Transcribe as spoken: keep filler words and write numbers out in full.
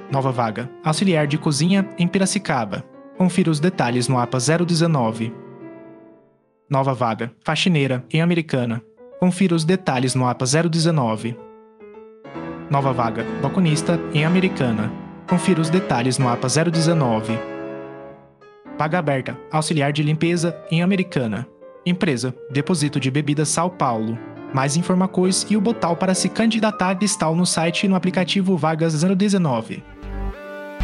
Nova vaga, auxiliar de cozinha em Piracicaba. Confira os detalhes no A P A zero dezenove. Nova vaga, faxineira em Americana. Confira os detalhes no A P A zero dezenove. Nova vaga, balconista em Americana. Confira os detalhes no A P A zero dezenove. Vaga aberta, auxiliar de limpeza em Americana. Empresa, Depósito de Bebidas São Paulo. Mais informações e o botão para se candidatar está no site e no aplicativo Vagas zero dezenove.